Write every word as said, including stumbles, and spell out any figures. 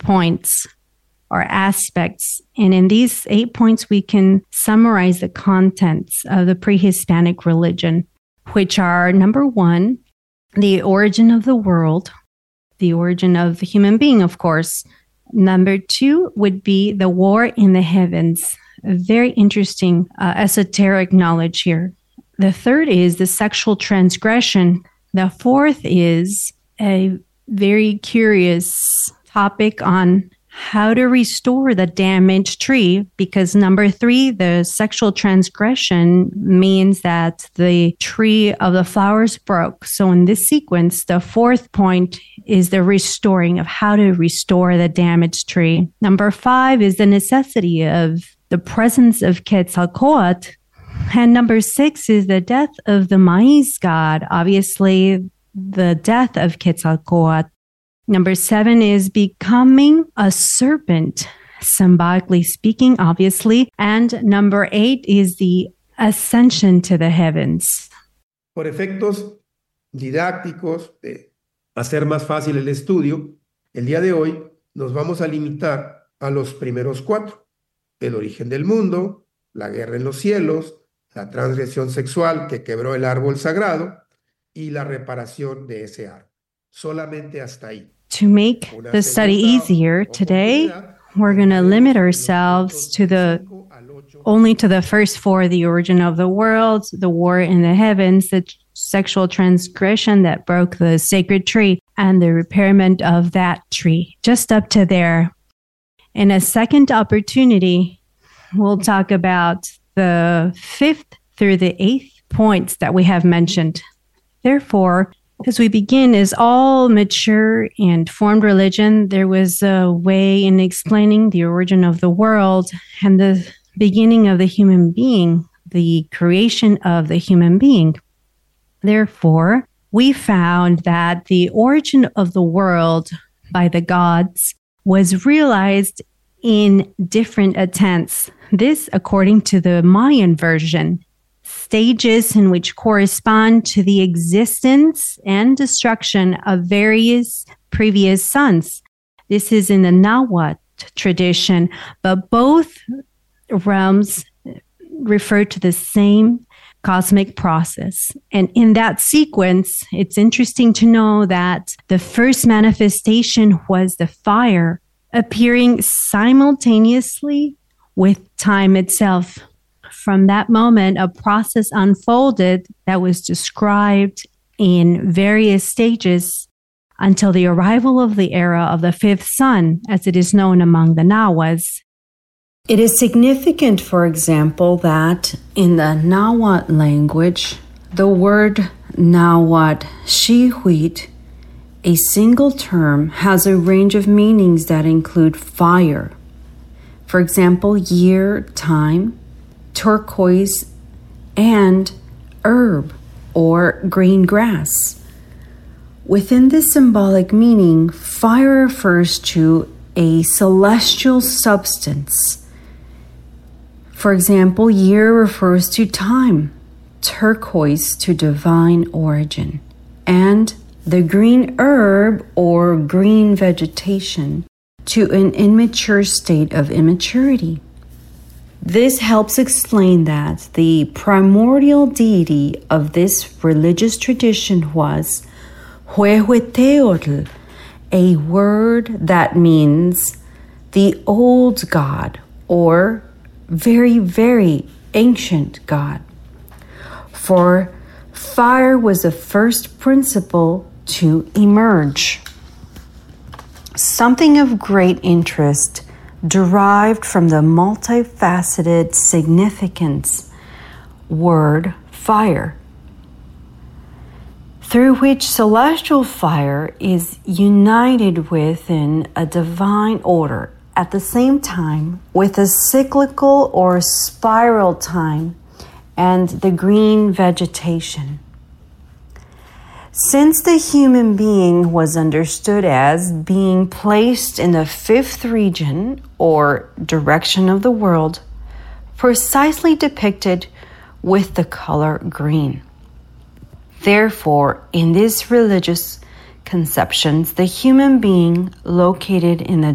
points or aspects. And in these eight points, we can summarize the contents of the pre-Hispanic religion, which are, number one, the origin of the world, the origin of the human being, of course. Number two would be the war in the heavens. A very interesting uh, esoteric knowledge here. The third is the sexual transgression. The fourth is a very curious topic on how to restore the damaged tree, because number three, the sexual transgression means that the tree of the flowers broke. So in this sequence, the fourth point is the restoring of how to restore the damaged tree. Number five is the necessity of the presence of Quetzalcoatl. And number six is the death of the maize god, obviously the death of Quetzalcoatl. Number seven is becoming a serpent, symbolically speaking, obviously. And number eight is the ascension to the heavens. Por efectos didácticos, de hacer más fácil el estudio, el día de hoy nos vamos a limitar a los primeros cuatro: el origen del mundo, la guerra en los cielos, la transgresión sexual que quebró el árbol sagrado y la reparación de ese árbol. Solamente hasta ahí. To make the study easier, today we're going to limit ourselves to the only to the first four: the origin of the world, the war in the heavens, the sexual transgression that broke the sacred tree, and the repairment of that tree. Just up to there. In a second opportunity, we'll talk about the fifth through the eighth points that we have mentioned. Therefore, as we begin, as all mature and formed religion, there was a way in explaining the origin of the world and the beginning of the human being, the creation of the human being. Therefore, we found that the origin of the world by the gods was realized in different attempts. This, according to the Mayan version, stages in which correspond to the existence and destruction of various previous suns. This is in the Nahuatl tradition, but both realms refer to the same cosmic process. And in that sequence, it's interesting to know that the first manifestation was the fire appearing simultaneously with time itself. From that moment, a process unfolded that was described in various stages until the arrival of the era of the fifth sun, as it is known among the Nahuas. It is significant, for example, that in the Nahuatl language, the word Nahuatl Xihuit, a single term, has a range of meanings that include fire. For example, year, time, turquoise, and herb or green grass. Within this symbolic meaning, fire refers to a celestial substance. For example, year refers to time, turquoise to divine origin, and the green herb or green vegetation to an immature state of immaturity. This helps explain that the primordial deity of this religious tradition was Huehueteotl, a word that means the old god or very, very ancient god. For fire was the first principle to emerge. Something of great interest derived from the multifaceted significance word fire, through which celestial fire is united within a divine order, at the same time with a cyclical or spiral time and the green vegetation. Since the human being was understood as being placed in the fifth region or direction of the world, precisely depicted with the color green. Therefore, in these religious conceptions, the human being located in the